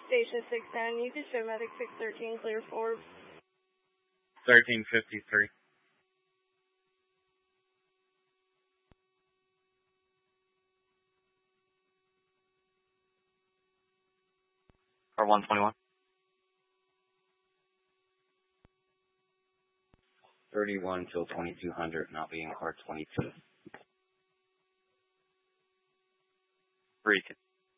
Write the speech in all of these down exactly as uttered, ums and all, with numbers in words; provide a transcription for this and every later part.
Station six ten, you can show medic six thirteen, clear for thirteen fifty-three. Car one twenty-one. thirty-one till twenty-two hundred, and I'll be in car twenty-two. Beacon.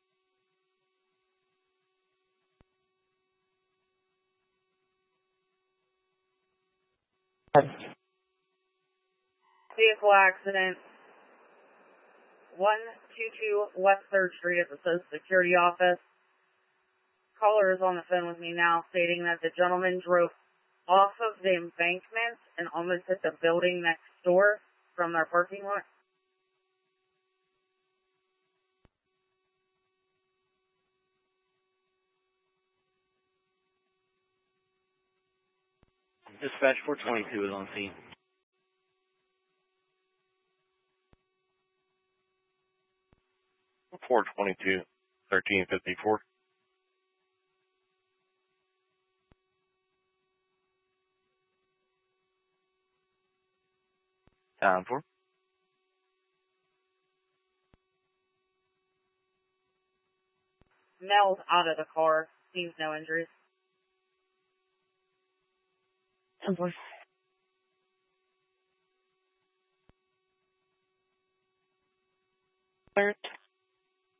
Vehicle accident. one twenty-two West third Street at the Social Security office. Caller is on the phone with me now stating that the gentleman drove off of the embankment and almost hit the building next door from their parking lot. Dispatch four twenty-two is on scene. four twenty-two, thirteen fifty-four. Down for. Mel's out of the car. Seems no injuries. ten four. Alert.